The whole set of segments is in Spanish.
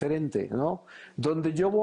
diferente, ¿no? Donde yo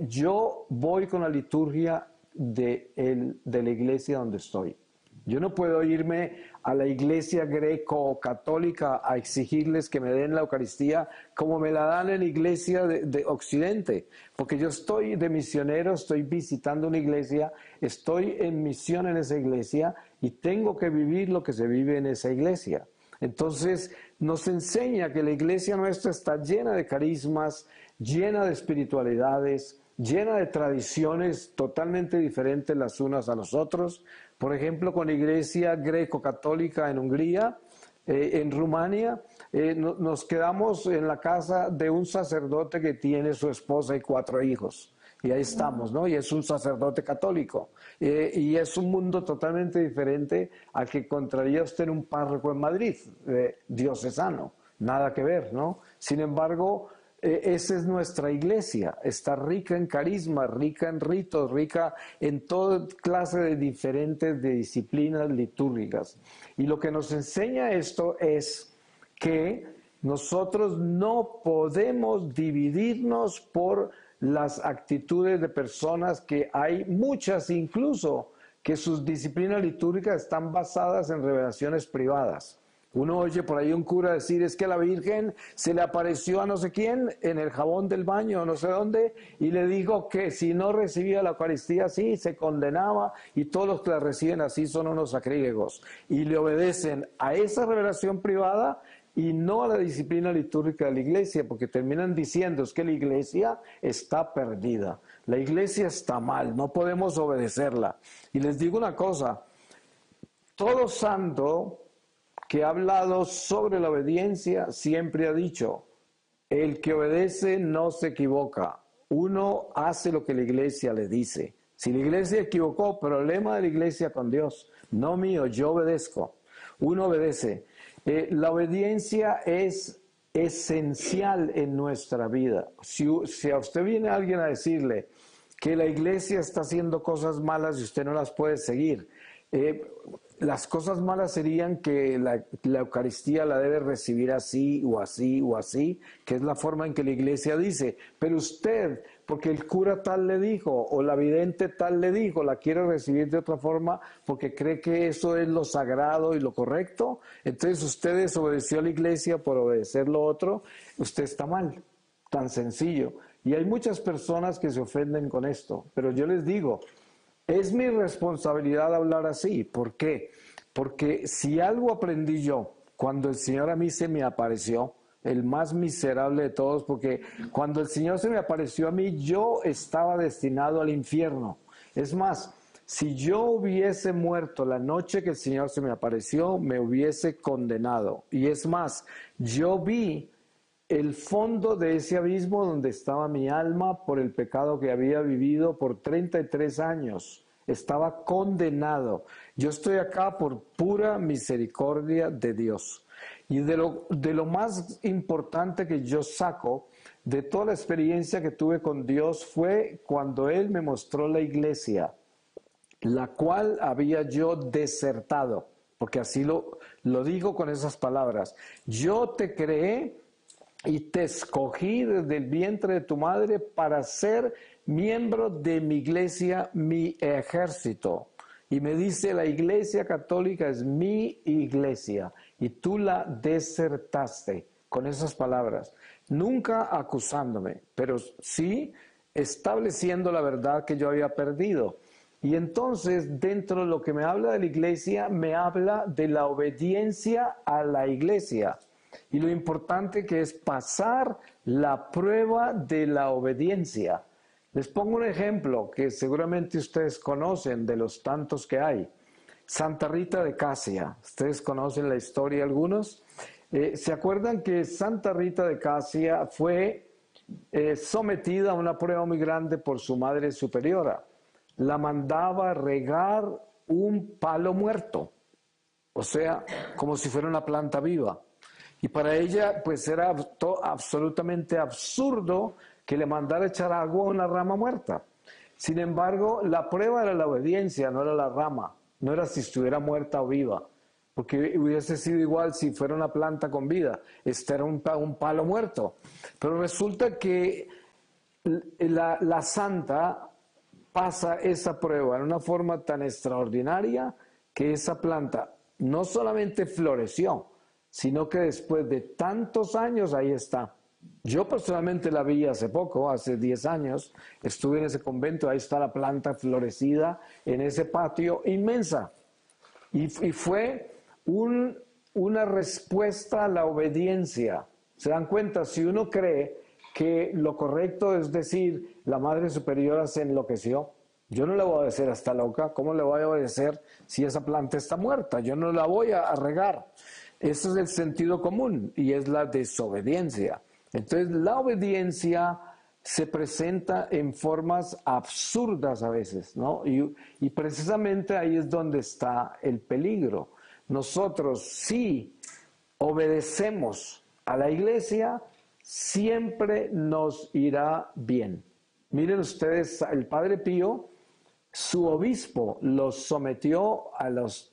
voy con la liturgia de la iglesia donde estoy. Yo no puedo irme a la iglesia greco-católica a exigirles que me den la Eucaristía como me la dan en la iglesia de Occidente, porque yo estoy de misionero, estoy visitando una iglesia, estoy en misión en esa iglesia y tengo que vivir lo que se vive en esa iglesia. Entonces nos enseña que la iglesia nuestra está llena de carismas, llena de espiritualidades, llena de tradiciones totalmente diferentes las unas a las otras. Por ejemplo, con la iglesia greco-católica en Hungría, en Rumania, nos quedamos en la casa de un sacerdote que tiene su esposa y 4 hijos. Y ahí estamos, ¿no? Y es un sacerdote católico. Y es un mundo totalmente diferente al que encontraría usted en un párroco en Madrid, diocesano. Nada que ver, ¿no? Sin embargo, esa es nuestra iglesia. Está rica en carisma, rica en ritos, rica en toda clase de diferentes disciplinas litúrgicas. Y lo que nos enseña esto es que nosotros no podemos dividirnos por las actitudes de personas que hay muchas incluso que sus disciplinas litúrgicas están basadas en revelaciones privadas. Uno oye por ahí un cura decir, es que la Virgen se le apareció a no sé quién en el jabón del baño, no sé dónde, y le dijo que si no recibía la Eucaristía así, se condenaba, y todos los que la reciben así son unos sacrílegos. Y le obedecen a esa revelación privada y no a la disciplina litúrgica de la iglesia, porque terminan diciendo es que la iglesia está perdida, la iglesia está mal, no podemos obedecerla. Y les digo una cosa, todo santo que ha hablado sobre la obediencia siempre ha dicho, el que obedece no se equivoca, uno hace lo que la iglesia le dice. Si la iglesia equivocó, problema de la iglesia con Dios, no mío, yo obedezco, uno obedece. La obediencia es esencial en nuestra vida. Si a usted viene alguien a decirle que la iglesia está haciendo cosas malas y usted no las puede seguir, las cosas malas serían que la Eucaristía la debe recibir así o así o así, que es la forma en que la iglesia dice, pero usted, porque el cura tal le dijo o la vidente tal le dijo, la quiere recibir de otra forma porque cree que eso es lo sagrado y lo correcto, entonces usted desobedeció a la iglesia por obedecer lo otro, usted está mal, tan sencillo. Y hay muchas personas que se ofenden con esto, pero yo les digo, es mi responsabilidad hablar así. ¿Por qué? Porque si algo aprendí yo cuando el Señor a mí se me apareció, el más miserable de todos, porque cuando el Señor se me apareció a mí, yo estaba destinado al infierno. Es más, si yo hubiese muerto la noche que el Señor se me apareció, me hubiese condenado. Y es más, yo vi el fondo de ese abismo donde estaba mi alma por el pecado que había vivido por 33 años. Estaba condenado. Yo estoy acá por pura misericordia de Dios. Y de lo más importante que yo saco de toda la experiencia que tuve con Dios fue cuando Él me mostró la iglesia, la cual había yo desertado, porque así lo digo con esas palabras. Yo te creé y te escogí desde el vientre de tu madre para ser miembro de mi iglesia, mi ejército. Y me dice, la iglesia católica es mi iglesia y tú la desertaste con esas palabras. Nunca acusándome, pero sí estableciendo la verdad que yo había perdido. Y entonces, dentro de lo que me habla de la iglesia, me habla de la obediencia a la iglesia. Y lo importante que es pasar la prueba de la obediencia. Les pongo un ejemplo que seguramente ustedes conocen de los tantos que hay. Santa Rita de Casia. ¿Ustedes conocen la historia algunos? ¿Se acuerdan que Santa Rita de Casia fue sometida a una prueba muy grande por su madre superiora? La mandaba a regar un palo muerto, o sea, como si fuera una planta viva. Y para ella, pues era absolutamente absurdo que le mandara echar agua a una rama muerta. Sin embargo, la prueba era la obediencia, no era la rama, no era si estuviera muerta o viva. porque hubiese sido igual si fuera una planta con vida. Este era un palo muerto. Pero resulta que la santa pasa esa prueba de una forma tan extraordinaria que esa planta no solamente floreció, sino que después de tantos años ahí está. Yo personalmente la vi hace poco, hace 10 años, estuve en ese convento, ahí está la planta florecida en ese patio inmensa. Y fue una respuesta a la obediencia. ¿Se dan cuenta? Si uno cree que lo correcto es decir, la Madre Superiora se enloqueció, yo no le voy a obedecer a esta loca, ¿cómo le voy a obedecer si esa planta está muerta? Yo no la voy a regar. Ese es el sentido común y es la desobediencia. Entonces la obediencia se presenta en formas absurdas a veces, ¿no? Y precisamente ahí es donde está el peligro. Nosotros, si obedecemos a la iglesia, siempre nos irá bien. Miren ustedes, el Padre Pío, su obispo los sometió a los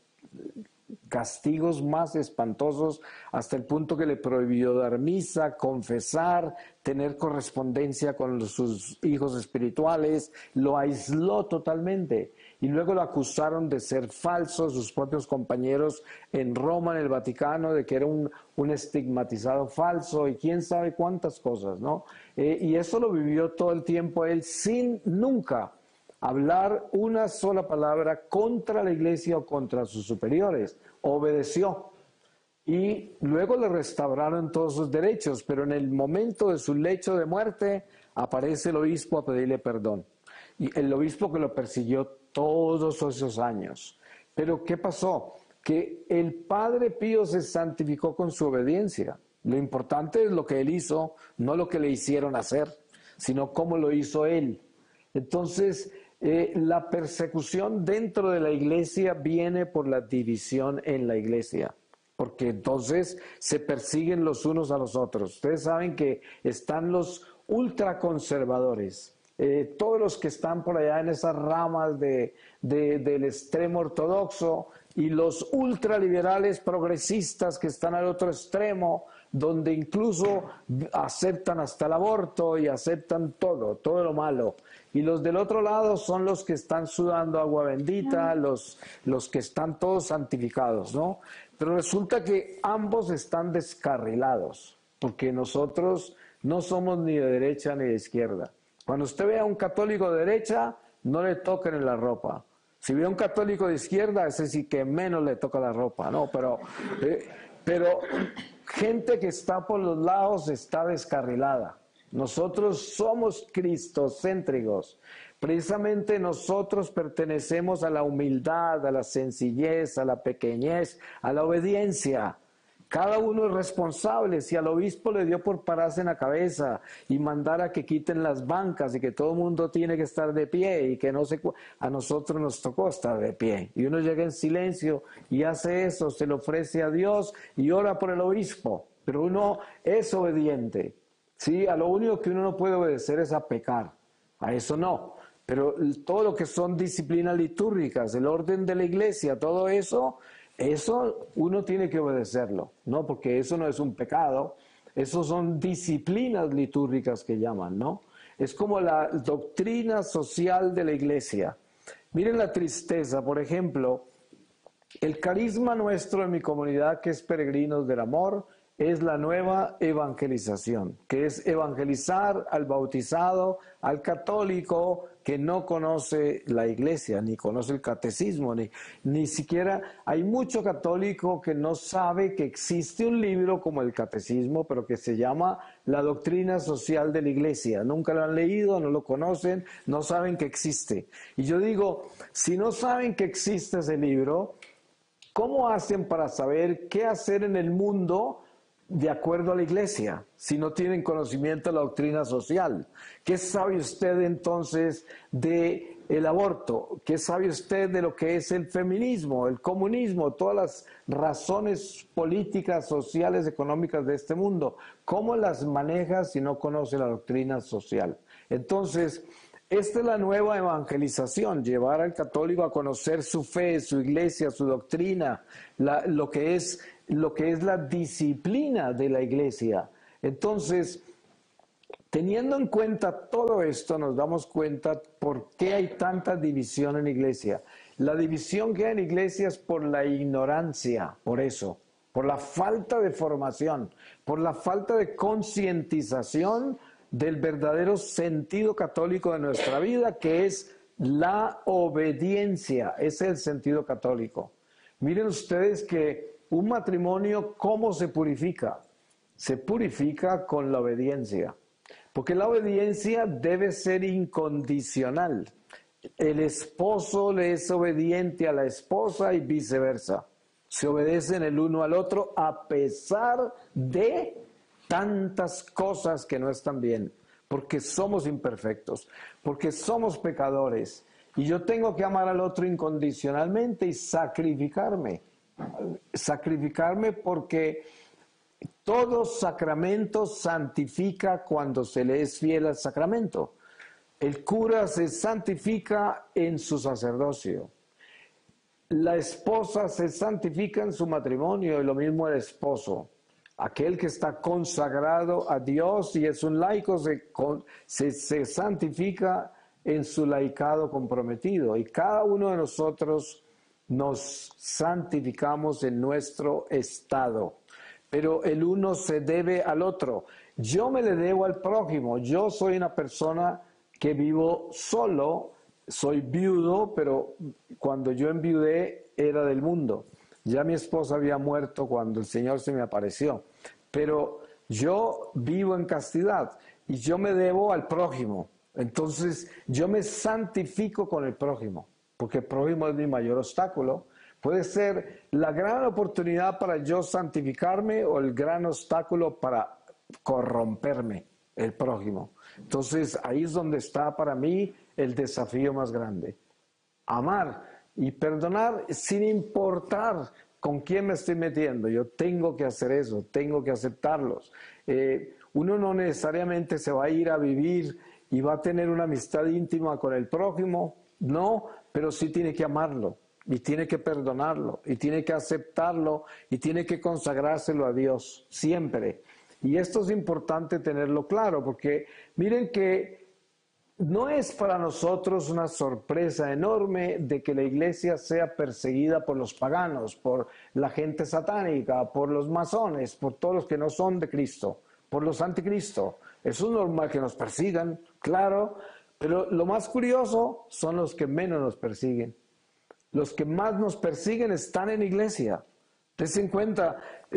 castigos más espantosos hasta el punto que le prohibió dar misa, confesar, tener correspondencia con sus hijos espirituales, lo aisló totalmente y luego lo acusaron de ser falso, sus propios compañeros en Roma, en el Vaticano, de que era un estigmatizado falso y quién sabe cuántas cosas, ¿no? Y eso lo vivió todo el tiempo él sin nunca hablar una sola palabra contra la iglesia o contra sus superiores. Obedeció. Y luego le restauraron todos sus derechos, pero en el momento de su lecho de muerte aparece el obispo a pedirle perdón. Y el obispo que lo persiguió todos esos años. Pero ¿qué pasó? Que el Padre Pío se santificó con su obediencia. Lo importante es lo que él hizo, no lo que le hicieron hacer, sino cómo lo hizo él. Entonces, la persecución dentro de la iglesia viene por la división en la iglesia, porque entonces se persiguen los unos a los otros. Ustedes saben que están los ultraconservadores, todos los que están por allá en esas ramas del extremo ortodoxo y los ultraliberales progresistas que están al otro extremo, donde incluso aceptan hasta el aborto y aceptan todo lo malo. Y los del otro lado son los que están sudando agua bendita, los que están todos santificados, ¿no? Pero resulta que ambos están descarrilados, porque nosotros no somos ni de derecha ni de izquierda. Cuando usted ve a un católico de derecha, no le toquen en la ropa. Si ve a un católico de izquierda, ese sí que menos le toca la ropa, ¿no? Pero gente que está por los lados está descarrilada. Nosotros somos cristocéntricos. Precisamente nosotros pertenecemos a la humildad, a la sencillez, a la pequeñez, a la obediencia. Cada uno es responsable. Si al obispo le dio por pararse en la cabeza y mandar a que quiten las bancas y que todo el mundo tiene que estar de pie y que no sé, a nosotros nos tocó estar de pie. Y uno llega en silencio y hace eso, se lo ofrece a Dios y ora por el obispo. Pero uno es obediente. Sí, a lo único que uno no puede obedecer es a pecar. A eso no. Pero todo lo que son disciplinas litúrgicas, el orden de la iglesia, todo eso uno tiene que obedecerlo, ¿no? Porque eso no es un pecado, eso son disciplinas litúrgicas que llaman, ¿no? Es como la doctrina social de la iglesia. Miren la tristeza, por ejemplo, el carisma nuestro en mi comunidad, que es Peregrinos del Amor, es la nueva evangelización, que es evangelizar al bautizado, al católico que no conoce la iglesia, ni conoce el catecismo, ni siquiera hay mucho católico que no sabe que existe un libro como el catecismo, pero que se llama La Doctrina Social de la Iglesia. Nunca lo han leído, no lo conocen, no saben que existe. Y yo digo, si no saben que existe ese libro, ¿cómo hacen para saber qué hacer en el mundo de acuerdo a la iglesia, si no tienen conocimiento de la doctrina social? ¿Qué sabe usted entonces del aborto? ¿Qué sabe usted de lo que es el feminismo, el comunismo, todas las razones políticas, sociales, económicas de este mundo? ¿Cómo las maneja si no conoce la doctrina social? Entonces, Esta es la nueva evangelización, llevar al católico a conocer su fe, su iglesia, su doctrina, lo que es la disciplina de la iglesia. Entonces, teniendo en cuenta todo esto, nos damos cuenta por qué hay tanta división en la iglesia. La división que hay en la iglesia es por la ignorancia, por eso, por la falta de formación, por la falta de concientización del verdadero sentido católico de nuestra vida, que es la obediencia. Ese es el sentido católico. Miren ustedes que un matrimonio, ¿cómo se purifica? Se purifica con la obediencia. Porque la obediencia debe ser incondicional. El esposo le es obediente a la esposa y viceversa. Se obedecen el uno al otro a pesar de tantas cosas que no están bien. Porque somos imperfectos, porque somos pecadores. Y yo tengo que amar al otro incondicionalmente y sacrificarme. Sacrificarme porque todo sacramento santifica cuando se le es fiel al sacramento. El cura se santifica en su sacerdocio. La esposa se santifica en su matrimonio y lo mismo el esposo. Aquel que está consagrado a Dios y es un laico se santifica en su laicado comprometido. Y cada uno de nosotros nos santificamos en nuestro estado. Pero el uno se debe al otro. Yo me le debo al prójimo. Yo soy una persona que vivo solo, soy viudo, pero cuando yo enviudé era del mundo. Ya mi esposa había muerto cuando el Señor se me apareció. Pero yo vivo en castidad y yo me debo al prójimo. Entonces yo me santifico con el prójimo, porque el prójimo es mi mayor obstáculo. Puede ser la gran oportunidad para yo santificarme o el gran obstáculo para corromperme, el prójimo. Entonces ahí es donde está para mí el desafío más grande. Amar y perdonar sin importar con quién me estoy metiendo. Yo tengo que hacer eso, tengo que aceptarlos. Uno no necesariamente se va a ir a vivir y va a tener una amistad íntima con el prójimo, no, pero sí tiene que amarlo. Y tiene que perdonarlo, y tiene que aceptarlo, y tiene que consagrárselo a Dios, siempre. Y esto es importante tenerlo claro, porque miren que no es para nosotros una sorpresa enorme de que la iglesia sea perseguida por los paganos, por la gente satánica, por los masones, por todos los que no son de Cristo, por los anticristo. Eso es normal que nos persigan, claro, pero lo más curioso son los que menos nos persiguen. Los que más nos persiguen están en iglesia. Dense en cuenta,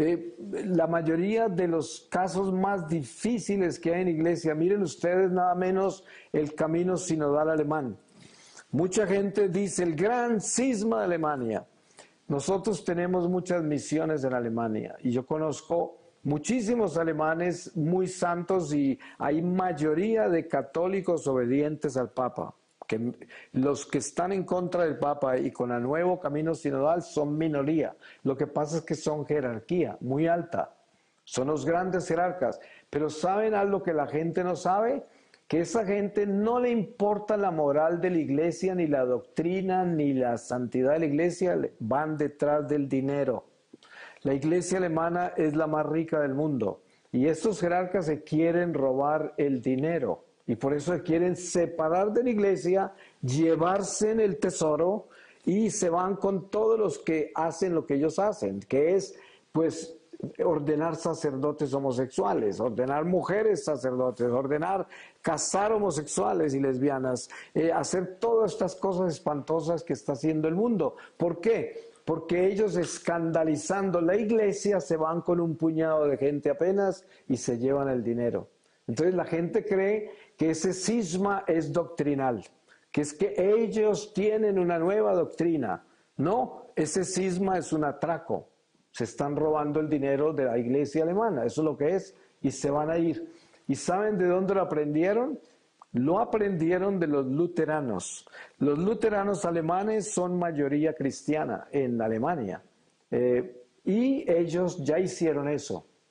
la mayoría de los casos más difíciles que hay en iglesia, miren ustedes nada menos el camino sinodal alemán. Mucha gente dice el gran cisma de Alemania. Nosotros tenemos muchas misiones en Alemania y yo conozco muchísimos alemanes muy santos y hay mayoría de católicos obedientes al Papa. Que los que están en contra del Papa y con el nuevo camino sinodal son minoría. Lo que pasa es que son jerarquía muy alta. Son los grandes jerarcas. Pero ¿saben algo que la gente no sabe? Que a esa gente no le importa la moral de la iglesia, ni la doctrina, ni la santidad de la iglesia. Van detrás del dinero. La iglesia alemana es la más rica del mundo. Y estos jerarcas se quieren robar el dinero. Y por eso quieren separar de la iglesia, llevarse en el tesoro y se van con todos los que hacen lo que ellos hacen, que es pues ordenar sacerdotes homosexuales, ordenar mujeres sacerdotes, ordenar casar homosexuales y lesbianas, hacer todas estas cosas espantosas que está haciendo el mundo. ¿Por qué? Porque ellos escandalizando la iglesia se van con un puñado de gente apenas y se llevan el dinero. Entonces la gente cree que ese cisma es doctrinal, que es que ellos tienen una nueva doctrina. No, ese cisma es un atraco. Se están robando el dinero de la iglesia alemana, eso es lo que es, y se van a ir. ¿Y saben de dónde lo aprendieron? Lo aprendieron de los luteranos. Los luteranos alemanes son mayoría cristiana en Alemania, y ellos ya hicieron eso.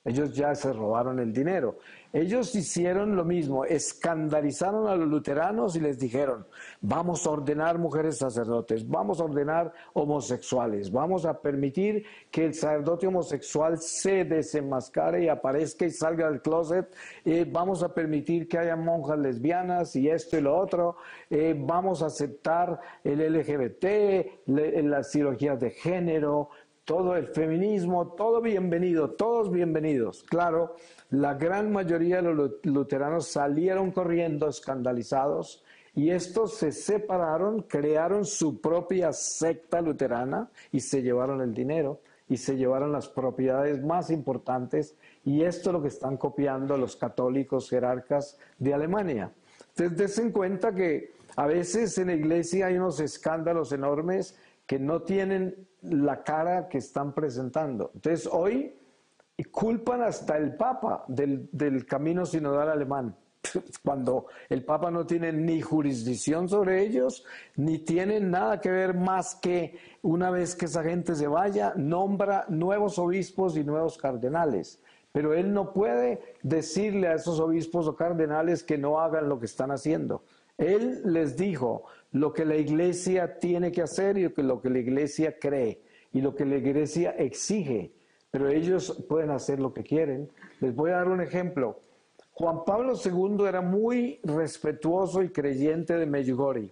Ellos ya se robaron el dinero. Ellos hicieron lo mismo, escandalizaron a los luteranos y les dijeron, vamos a ordenar mujeres sacerdotes, vamos a ordenar homosexuales, vamos a permitir que el sacerdote homosexual se desenmascare y aparezca y salga del closet, vamos a permitir que haya monjas lesbianas y esto y lo otro, vamos a aceptar el LGBT, las cirugías de género, todo el feminismo, todo bienvenido, todos bienvenidos. Claro, la gran mayoría de los luteranos salieron corriendo escandalizados y estos se separaron, crearon su propia secta luterana y se llevaron el dinero y se llevaron las propiedades más importantes, y esto es lo que están copiando los católicos jerarcas de Alemania. Entonces, dense en cuenta que a veces en la iglesia hay unos escándalos enormes que no tienen la cara que están presentando. Entonces hoy culpan hasta el Papa del camino sinodal alemán, cuando el Papa no tiene ni jurisdicción sobre ellos, ni tiene nada que ver más que una vez que esa gente se vaya, nombra nuevos obispos y nuevos cardenales. Pero él no puede decirle a esos obispos o cardenales que no hagan lo que están haciendo. Él les dijo lo que la iglesia tiene que hacer y lo que la iglesia cree y lo que la iglesia exige, pero ellos pueden hacer lo que quieren. Les voy a dar un ejemplo. Juan Pablo II era muy respetuoso y creyente de Medjugorje,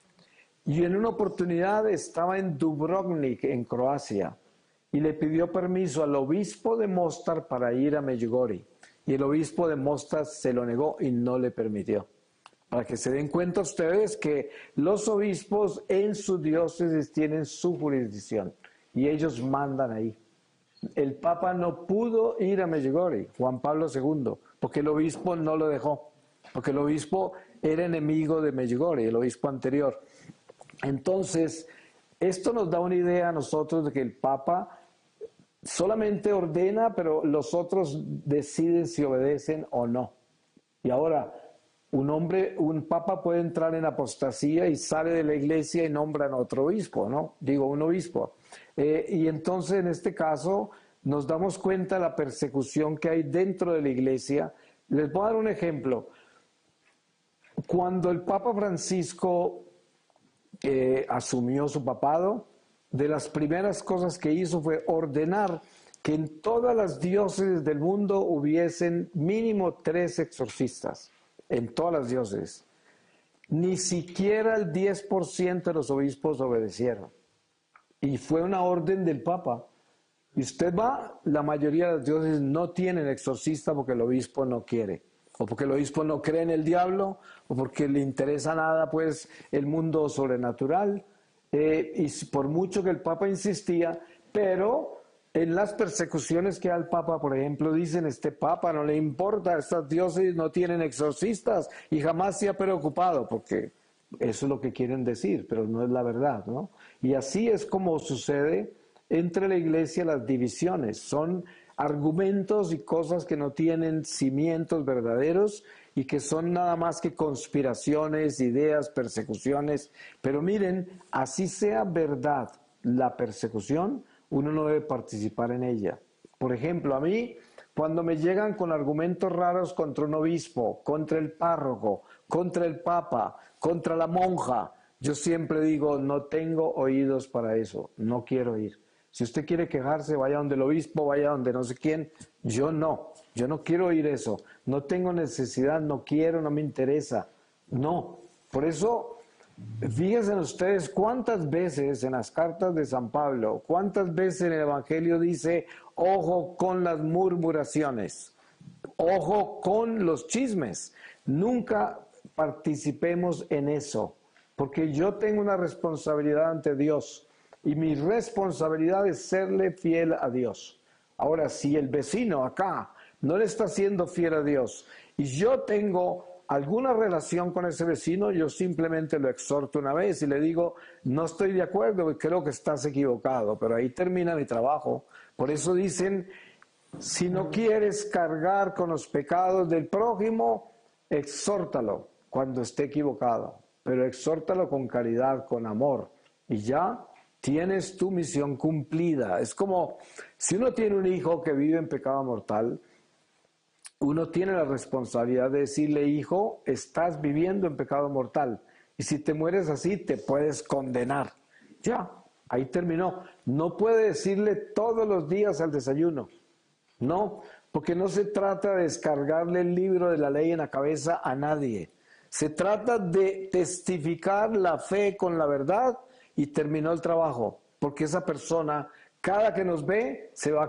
y en una oportunidad estaba en Dubrovnik, en Croacia, y le pidió permiso al obispo de Mostar para ir a Medjugorje, y el obispo de Mostar se lo negó y no le permitió. Para que se den cuenta ustedes que los obispos en su diócesis tienen su jurisdicción y ellos mandan ahí. El Papa no pudo ir a Medjugorje, Juan Pablo II, porque el obispo no lo dejó, porque el obispo era enemigo de Medjugorje, el obispo anterior. Entonces, esto nos da una idea a nosotros de que el Papa solamente ordena, pero los otros deciden si obedecen o no. Y ahora, un papa puede entrar en apostasía y sale de la iglesia y nombran a otro obispo, ¿no? Digo, un obispo. Y entonces, en este caso, nos damos cuenta de la persecución que hay dentro de la iglesia. Les voy a dar un ejemplo. Cuando el Papa Francisco asumió su papado, de las primeras cosas que hizo fue ordenar que en todas las diócesis del mundo hubiesen mínimo 3 exorcistas. En todas las diócesis. Ni siquiera el 10% de los obispos obedecieron. Y fue una orden del Papa. Y usted va, la mayoría de las diócesis no tienen exorcista porque el obispo no quiere. O porque el obispo no cree en el diablo, o porque le interesa nada, pues, el mundo sobrenatural. Y por mucho que el Papa insistía, pero en las persecuciones que al Papa, por ejemplo, dicen, este Papa no le importa, estas diócesis no tienen exorcistas y jamás se ha preocupado, porque eso es lo que quieren decir, pero no es la verdad, ¿no? Y así es como sucede entre la iglesia las divisiones, son argumentos y cosas que no tienen cimientos verdaderos y que son nada más que conspiraciones, ideas, persecuciones. Pero miren, así sea verdad la persecución, uno no debe participar en ella. Por ejemplo, a mí, cuando me llegan con argumentos raros contra un obispo, contra el párroco, contra el papa, contra la monja, yo siempre digo, no tengo oídos para eso, no quiero ir. Si usted quiere quejarse, vaya donde el obispo, vaya donde no sé quién. Yo no quiero oír eso. No tengo necesidad, no quiero, no me interesa. No, por eso, fíjense ustedes cuántas veces en las cartas de San Pablo, cuántas veces en el Evangelio dice, ojo con las murmuraciones, ojo con los chismes. Nunca participemos en eso, porque yo tengo una responsabilidad ante Dios. Y mi responsabilidad es serle fiel a Dios. Ahora, si el vecino acá no le está siendo fiel a Dios y yo tengo alguna relación con ese vecino, yo simplemente lo exhorto una vez y le digo, no estoy de acuerdo y creo que estás equivocado, pero ahí termina mi trabajo. Por eso dicen, si no quieres cargar con los pecados del prójimo, exhórtalo cuando esté equivocado, pero exhórtalo con caridad, con amor, y ya tienes tu misión cumplida. Es como si uno tiene un hijo que vive en pecado mortal uno tiene la responsabilidad de decirle, hijo, estás viviendo en pecado mortal. Y si te mueres así, te puedes condenar. Ya, ahí terminó. No puede decirle todos los días al desayuno. No, porque no se trata de descargarle el libro de la ley en la cabeza a nadie. Se trata de testificar la fe con la verdad y terminó el trabajo. Porque esa persona, cada que nos ve, se va